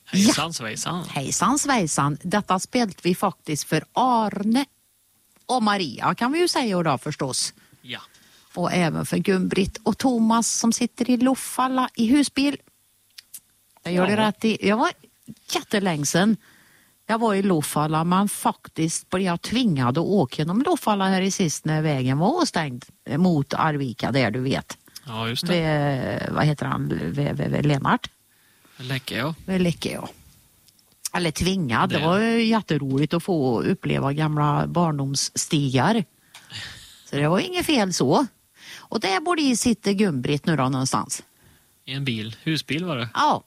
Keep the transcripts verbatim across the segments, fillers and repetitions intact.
Hejsan svejsan. Hejsan svejsan. Detta spelat vi faktiskt för Arne och Maria kan vi ju säga då förstås. Ja. Och även för Gun-Britt och Thomas som sitter i Loffalla i husbil. Jag gör det Ja. rätt i. Jag var jättelänge sedan. Jag var i Loffalla men faktiskt blev jag tvingad att åka genom Loffalla här i sist när vägen var stängd mot Arvika där du vet. Ja, just det. Vid, vad heter han? Vid, vid, vid Lennart? Läcke, ja. Vid Läcke, ja. Eller tvingad. Det, Det- var ju jätteroligt att få uppleva gamla barndomsstigar. Så det var inget fel så. Och där borde i sitta Gun-Britt nu då någonstans. I en bil. Husbil var det. Ja.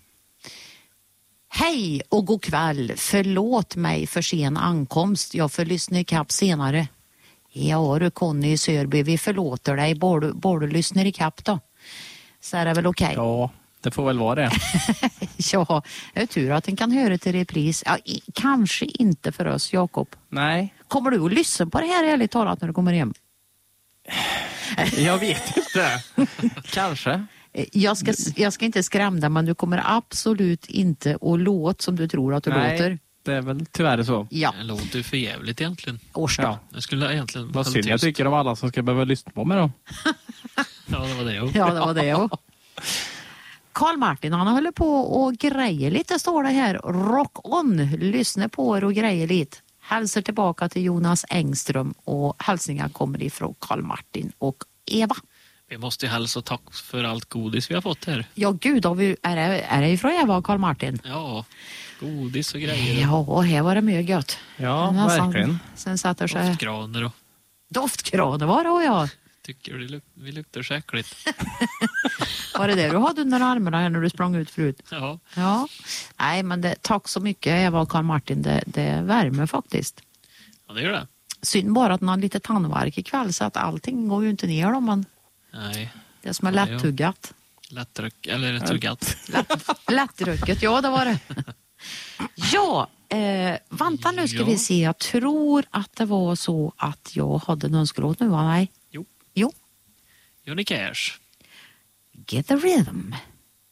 Hej och god kväll. Förlåt mig för sen ankomst. Jag får lyssna i kapp senare. Ja du Conny i Sörby, vi förlåter dig. Borde, borde lyssna i kapp då. Så är det väl okej? Ja, det får väl vara det. Ja, det är tur att den kan höra till repris. Ja, i, kanske inte för oss, Jakob. Nej, Kommer du att lyssna på det här ärligt talat när du kommer hem? jag vet inte. Kanske. Eh, Jag ska, jag ska inte skrämma dig, men du kommer absolut inte att låta som du tror att du Nej, låter. det är väl tyvärr så. Ja, Det låter ju för jävligt egentligen. Årsta. Ja. Jag skulle egentligen Vad hålla synd jag tyst. tycker om alla som ska behöva lyssna på mig då. Ja, det var det. Ja. Ja, det var det. Ja. Karl Martin, han håller på och grejer lite, står det här. Rock on, lyssna på er och grejer lite. Hälsar tillbaka till Jonas Engström och hälsningar kommer ifrån Karl Martin och Eva. Vi måste ju hälsa tack för allt godis vi har fått här. Ja, gud, har vi, är, det, är det ifrån Eva och Karl Martin? Ja, godis och grejer. Ja, här var det mycket gött. Ja, Men sen- verkligen. Sen satte sig... Doftgraner och Doftkraner var det och jag. tycker det luk- vi luktar så äckligt. Var det det du hade under armarna här när du sprang ut förut? Ja, Ja. Nej, men det, tack så mycket Eva och Karl Martin. Det, det värmer faktiskt. ja det gör det. Synd bara att man har lite tandvärk ikväll så att allting går ju inte ner om man... Nej, Det som är Ja, ja. lättuggat. lättryck eller tuggat. Lätt, lättdrucket, ja det var det. Ja, eh, vänta nu ska Ja. vi se. Jag tror att det var så att jag hade en önskelåt nu, va? Nej? Jo. Jo. Johnny Cash. Get the rhythm.